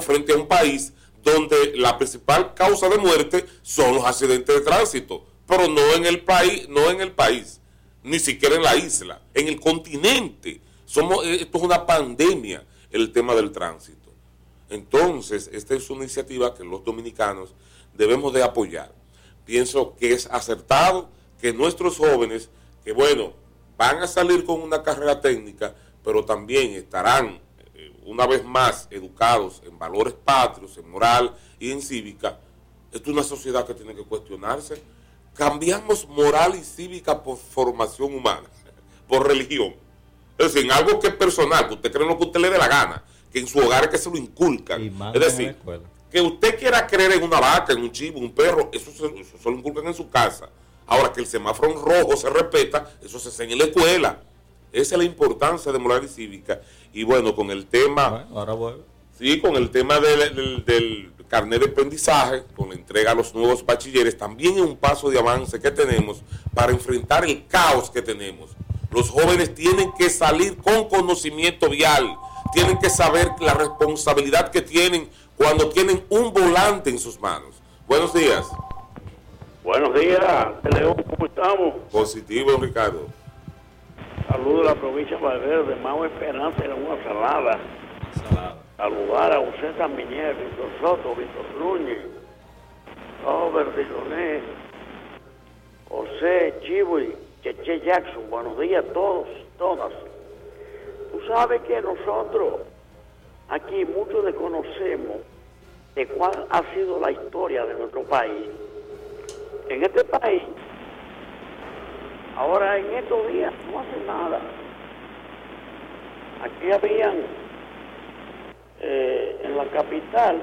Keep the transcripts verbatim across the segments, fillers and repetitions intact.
estamos frente a un país donde la principal causa de muerte son los accidentes de tránsito, pero no en el país, no en el país, ni siquiera en la isla, en el continente. Somos, esto es una pandemia, el tema del tránsito. Entonces, esta es una iniciativa que los dominicanos debemos de apoyar. Pienso que es acertado que nuestros jóvenes, que bueno, van a salir con una carrera técnica, pero también estarán una vez más educados en valores patrios, en moral y en cívica. Esto es una sociedad que tiene que cuestionarse. Cambiamos moral y cívica por formación humana, por religión. Es decir, en algo que es personal, que usted cree lo que usted le dé la gana, que en su hogar es que se lo inculcan. Es decir, que usted quiera creer en una vaca, en un chivo, un perro, eso se, eso se lo inculcan en su casa. Ahora, que el semáforo rojo se respeta, eso se enseña en la escuela. Esa es la importancia de moral y cívica. Y bueno, con el tema, bueno, ahora vuelve. Sí, con el tema del, del, del carnet de aprendizaje, con la entrega a los nuevos bachilleres, también es un paso de avance que tenemos para enfrentar el caos que tenemos. Los jóvenes tienen que salir con conocimiento vial, tienen que saber la responsabilidad que tienen cuando tienen un volante en sus manos. Buenos días. Buenos días, León, ¿cómo estamos? Positivo, Ricardo. Saludos a la provincia de Valverde, Mau Esperanza en una salada. Salada. Saludar a José Saminier, Víctor Soto, Víctor Núñez, Robert Diloné, José Chivo y Cheche Jackson. Buenos días a todos, todas. Tú sabes que nosotros aquí muchos desconocemos de cuál ha sido la historia de nuestro país. En este país, ahora en estos días no hace nada. Aquí habían eh, en la capital,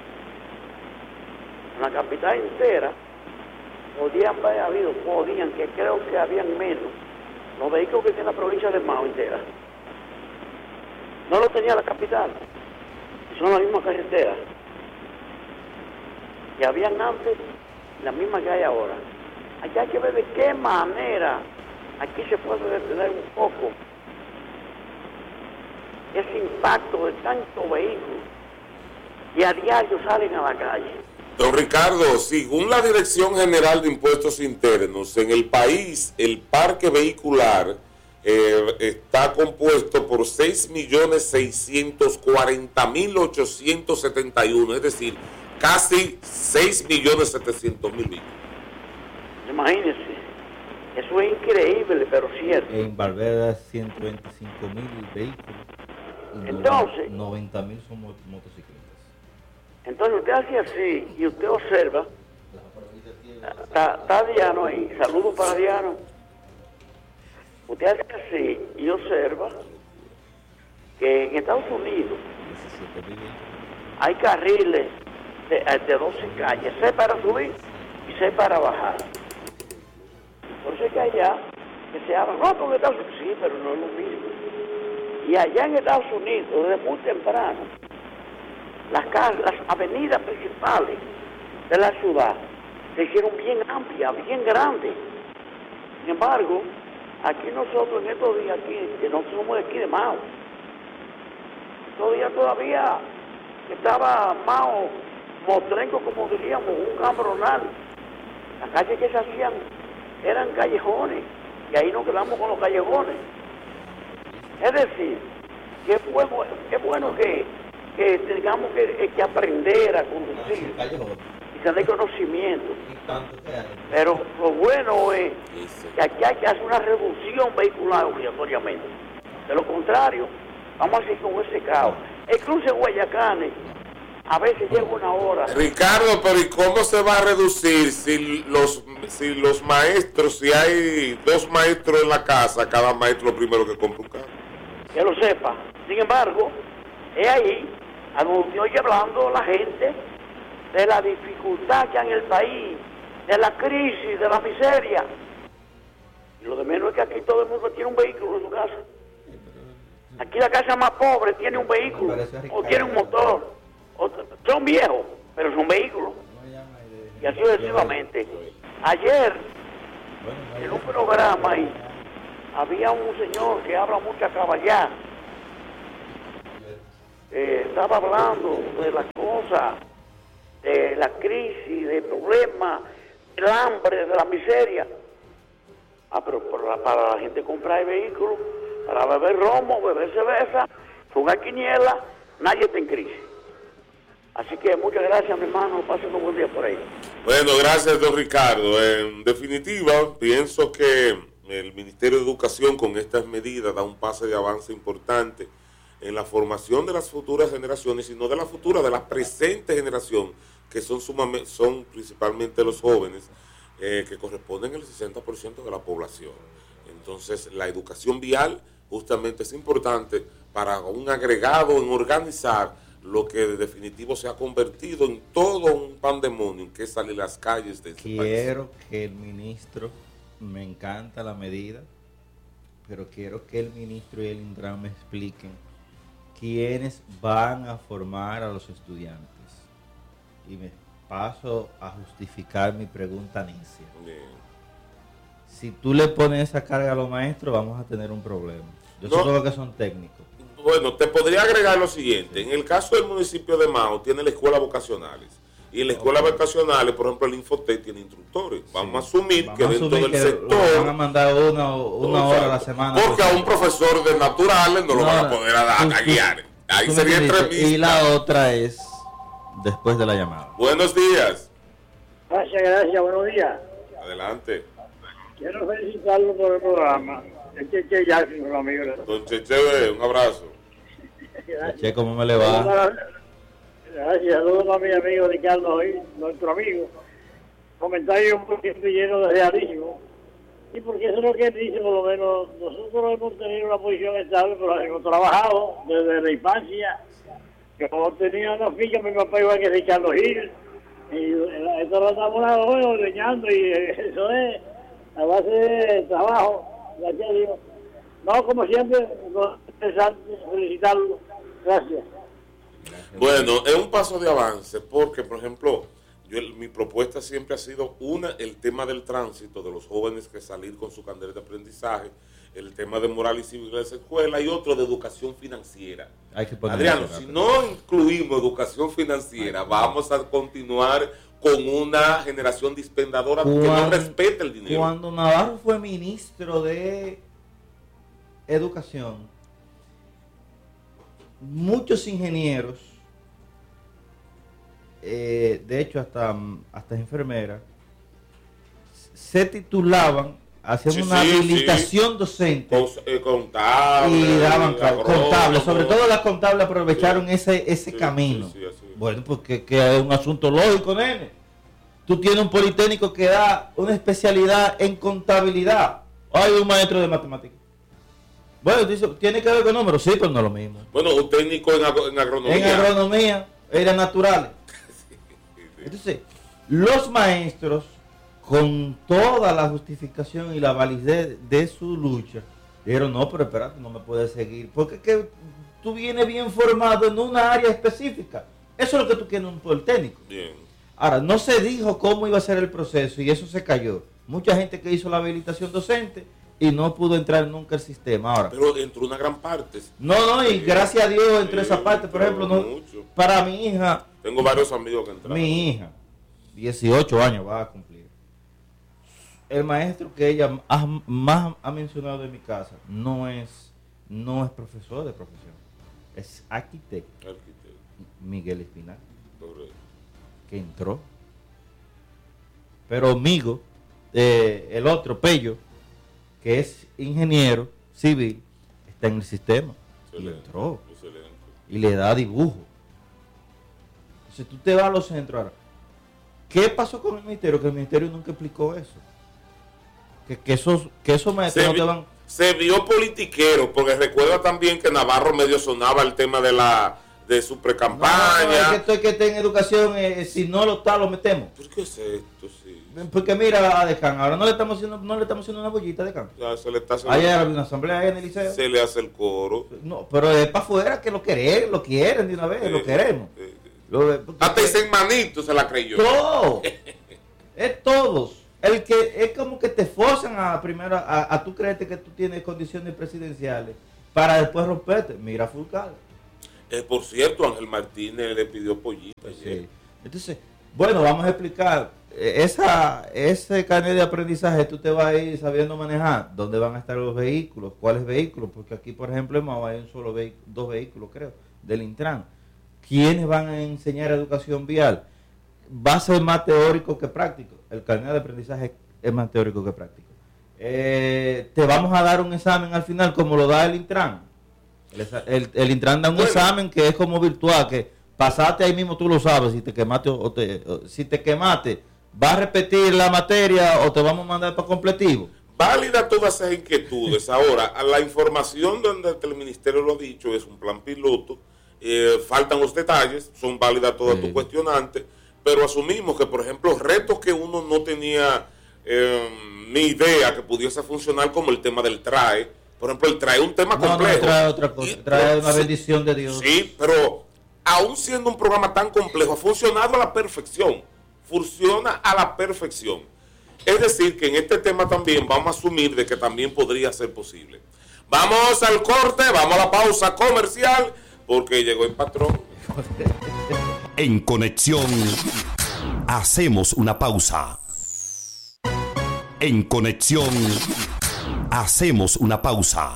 en la capital entera, podían haber habido, podían, que creo que habían menos, los vehículos que tiene la provincia de Mao entera. No lo tenía la capital, son las mismas carreteras que habían antes, las mismas que hay ahora. Aquí hay que ver de qué manera aquí se puede detener un poco ese impacto de tantos vehículos y a diario salen a la calle. Don Ricardo, según la Dirección General de Impuestos Internos, en el país el parque vehicular eh, está compuesto por seis millones seiscientos cuarenta mil ochocientos setenta y uno, es decir, casi seis millones setecientos mil vehículos. Imagínense, eso es increíble, pero cierto. En Valverde ciento veinticinco mil vehículos. Entonces, noventa mil son motocicletas. Entonces usted hace así y usted observa, está, está Diano ahí, saludos para Diano. Usted hace así y observa que en Estados Unidos hay carriles de, de doce calles, seis para subir y seis para bajar. Por eso es que allá que se habla, no, porque Estados Unidos, sí, pero no es lo mismo. Y allá en Estados Unidos, desde muy temprano, las, las avenidas principales de la ciudad se hicieron bien amplias, bien grandes. Sin embargo, aquí nosotros en estos días, aquí, que no somos de aquí de Mao, estos días todavía estaba Mao mostrenco, como diríamos, un cambronal. Las calles que se hacían eran callejones, y ahí nos quedamos con los callejones. Es decir, que es bueno, es bueno que, que tengamos que, que aprender a conducir y tener conocimiento. Pero lo bueno es que aquí hay que hacer una reducción vehicular obligatoriamente. De lo contrario, vamos a seguir con ese caos. Incluso en Guayacanes, a veces llega una hora. Ricardo, pero ¿y cómo se va a reducir si los si los maestros, si hay dos maestros en la casa, cada maestro lo primero que compra un carro? Que lo sepa. Sin embargo, es ahí a donde estoy hablando la gente de la dificultad que hay en el país, de la crisis, de la miseria. Y lo de menos es que aquí todo el mundo tiene un vehículo en su casa. Aquí la casa más pobre tiene un vehículo, o tiene un motor. O, son viejos, pero son vehículos. Y así sucesivamente. Ayer, en un programa ahí, había un señor que habla mucha caballá. Eh, estaba hablando de las causa de la crisis, del problema, del hambre, de la miseria. Ah, pero para, para la gente comprar vehículos, para beber romo, beber cerveza, jugar quiniela, nadie está en crisis. Así que muchas gracias, mi hermano. Pasen un buen día por ahí. Bueno, gracias, don Ricardo. En definitiva, pienso que el Ministerio de Educación con estas medidas da un paso de avance importante en la formación de las futuras generaciones, sino de la futura, de la presente generación, que son, sumamente, son principalmente los jóvenes, eh, que corresponden al sesenta por ciento de la población. Entonces, la educación vial justamente es importante para un agregado en organizar lo que de definitivo se ha convertido en todo un pandemonio que es salir a las calles de este país. Quiero que el ministro, me encanta la medida, pero quiero que el ministro y el Intran me expliquen quiénes van a formar a los estudiantes. Y me paso a justificar mi pregunta necia. Bien. Si tú le pones esa carga a los maestros, vamos a tener un problema. Yo No. creo que son técnicos. Bueno, te podría agregar lo siguiente. En el caso del municipio de Mao, tiene la escuela vocacionales. Y en la escuela Ok. vocacionales, por ejemplo, el Infotec tiene instructores. Vamos a asumir Vamos que a dentro asumir del que sector... lo van a mandar una, una hora a la semana. Porque a un profesor de naturales no, lo No, van a poder a, tú- a tú- guiar. Ahí tú me sería entendiste. entrevista. Y la otra es después de la llamada. Buenos días. Gracias, gracias, buenos días. Adelante. Quiero felicitarlo por el programa. Es que Che Jackson, un amigo. Don Cheche, un abrazo. Gracias. Che, ¿cómo me le va? Gracias, saludos a mi amigo Ricardo, hoy, nuestro amigo. Comentario un poquito lleno de realismo. Y porque eso es lo que él dice, por lo menos, nosotros hemos tenido una posición estable, pero hemos trabajado desde la infancia. Que como tenía una finca, mi papá igual que Ricardo Gil. Y esto lo estamos ahora ordeñando y eso es a base de trabajo. Gracias a Dios. No, como siempre, interesante felicitarlo. Gracias. Bueno, es un paso de avance porque, por ejemplo, yo, mi propuesta siempre ha sido una, el tema del tránsito de los jóvenes que salir con su carnet de aprendizaje, el tema de moral y cívica de esa escuela y otro de educación financiera. Hay que poner Adriano, eso, si rápido. no incluimos educación financiera, vamos a continuar con una generación dispendadora que no Cuando- respeta el dinero. Cuando Navarro fue ministro de Educación, muchos ingenieros, eh, de hecho hasta, hasta enfermeras, se titulaban, hacían Sí, una sí, habilitación docente Con- eh, contable, y daban ca- agrónomo. contables, sobre todo las contables aprovecharon Sí. ese, ese Sí, camino. sí, sí, así es. Bueno, porque que es un asunto lógico, nene. Tú tienes un politécnico que da una especialidad en contabilidad. Hay un maestro de matemáticas. Bueno, dice, tiene que ver con números, sí, pero no es lo mismo. Bueno, un técnico en, agro- en agronomía. En agronomía eran naturales. Entonces, los maestros, con toda la justificación y la validez de su lucha, dijeron, no, pero espérate, no me puedes seguir. Porque es que tú vienes bien formado en una área específica. Eso es lo que tú quieres en un politécnico. Bien. Ahora, no se dijo cómo iba a ser el proceso y eso se cayó. Mucha gente que hizo la habilitación docente y no pudo entrar nunca al sistema. Ahora, Pero entró una gran parte. no, no, y gracias a Dios entró Sí, esa parte. Por entró ejemplo, no, mucho. para mi hija, Tengo varios amigos que entraron. mi hija, dieciocho años va a cumplir. El maestro que ella ha- más ha mencionado en mi casa no es, no es profesor de profesión, es arquitecto, Arquitecto, Miguel Espinal, correcto. que entró. Pero Migo, eh, el otro, Pello, que es ingeniero civil, está en el sistema y Excelente, entró excelente. y le da dibujo. Entonces tú te vas a los centros ahora. ¿Qué pasó con el ministerio? Que el ministerio nunca explicó eso. Que, que esos, que esos maestros Se, no vi- te van... se vio politiquero, porque recuerda también que Navarro medio sonaba el tema de la de su No, precampaña. no, es que esto es que esté en educación, eh, si no lo está, lo metemos. ¿Por qué es esto? Sí. Porque mira a Decan, ahora no le estamos haciendo, no le estamos haciendo una bollita a Decan. Ya se le está haciendo- Ayer había una asamblea ahí en el liceo. se le hace el coro. No, pero es para afuera que lo quieren, lo quieren de una vez, lo Eh, queremos. eh, Lo- porque- Hasta ese manito se la creyó. todo, es todos. El que es como que te forzan a primero a, a tú creerte que tú tienes condiciones presidenciales para después romperte. Mira Fulcal. Eh, por cierto, Ángel Martínez le pidió pollito. Pues sí. Entonces, bueno, vamos a explicar. Esa, ese carnet de aprendizaje tú te vas a ir sabiendo manejar dónde van a estar los vehículos, cuáles vehículos, porque aquí, por ejemplo, en Mao hay un solo vehículo, dos vehículos, creo, del Intran. ¿Quiénes van a enseñar educación vial? Va a ser más teórico que práctico. El carnet de aprendizaje es más teórico que práctico. Eh, te vamos a dar un examen al final como lo da el Intran. El, el, el Intran da un bueno. examen que es como virtual, que pasaste ahí mismo, tú lo sabes, si te quemaste o te, o, si te quemaste. ¿Va a repetir la materia o te vamos a mandar para completivo? Válida todas esas inquietudes. Ahora, la información donde el ministerio lo ha dicho es un plan piloto, eh, faltan los detalles, son válidas todas sí. tus cuestionantes, pero asumimos que, por ejemplo, retos que uno no tenía eh, ni idea que pudiese funcionar, como el tema del T R A E. Por ejemplo, el T R A E es un tema no, complejo. No, trae otra cosa, y, trae pero, una bendición de Dios. Sí, pero aún siendo un programa tan complejo, ha funcionado a la perfección. Funciona a la perfección. Es decir, que en este tema también vamos a asumir de que también podría ser posible. Vamos al corte, vamos a la pausa comercial, porque llegó el patrón. En Conexión, hacemos una pausa. En Conexión, hacemos una pausa.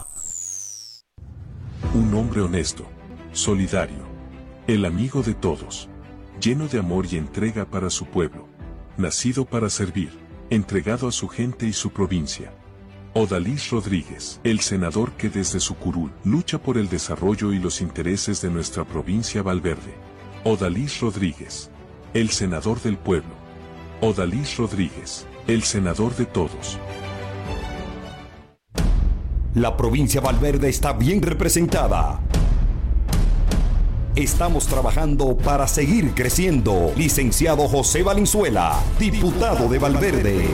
Un hombre honesto, solidario, el amigo de todos, lleno de amor y entrega para su pueblo, nacido para servir, entregado a su gente y su provincia. Odalis Rodríguez, el senador que desde su curul lucha por el desarrollo y los intereses de nuestra provincia Valverde. Odalis Rodríguez, el senador del pueblo. Odalis Rodríguez, el senador de todos. La provincia Valverde está bien representada. Estamos trabajando para seguir creciendo. Licenciado José Valenzuela, diputado de Valverde.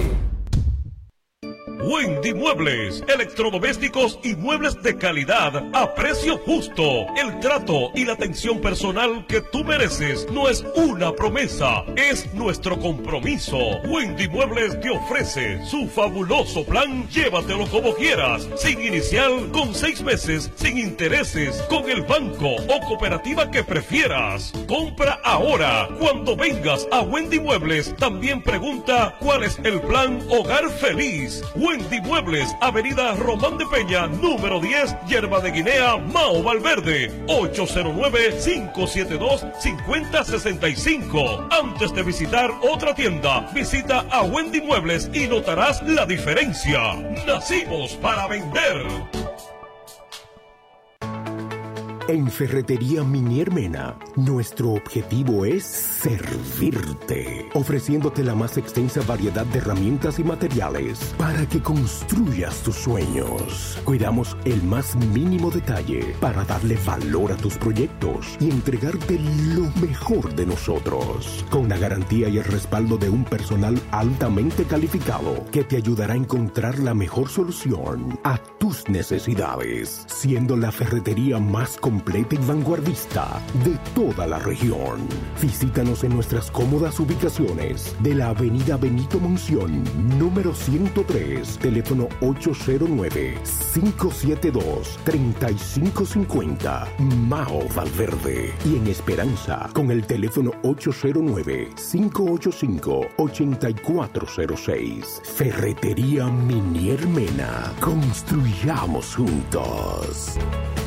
Wendy Muebles, electrodomésticos y muebles de calidad a precio justo. El trato y la atención personal que tú mereces no es una promesa, es nuestro compromiso. Wendy Muebles te ofrece su fabuloso plan Llévatelo como quieras, sin inicial, con seis meses, sin intereses, con el banco o cooperativa que prefieras. Compra ahora. Cuando vengas a Wendy Muebles, también pregunta cuál es el plan Hogar Feliz. Wendy Muebles, Avenida Román de Peña, número diez, Yerba de Guinea, Mao Valverde, ocho cero nueve, cinco siete dos, cinco cero seis cinco. Antes de visitar otra tienda, visita a Wendy Muebles y notarás la diferencia. Nacimos para vender. En Ferretería Minier Mena, nuestro objetivo es servirte, ofreciéndote la más extensa variedad de herramientas y materiales para que construyas tus sueños. Cuidamos el más mínimo detalle para darle valor a tus proyectos y entregarte lo mejor de nosotros, con la garantía y el respaldo de un personal altamente calificado que te ayudará a encontrar la mejor solución a tus necesidades, siendo la ferretería más completa completa y vanguardista de toda la región. Visítanos en nuestras cómodas ubicaciones de la avenida Benito Monción, número ciento tres, teléfono ocho cero nueve, cinco siete dos, tres cinco cinco cero, Mao Valverde. Y en Esperanza, con el teléfono ocho cero nueve, cinco ocho cinco, ocho cuatro cero seis. Ferretería Minier Mena. Construyamos juntos.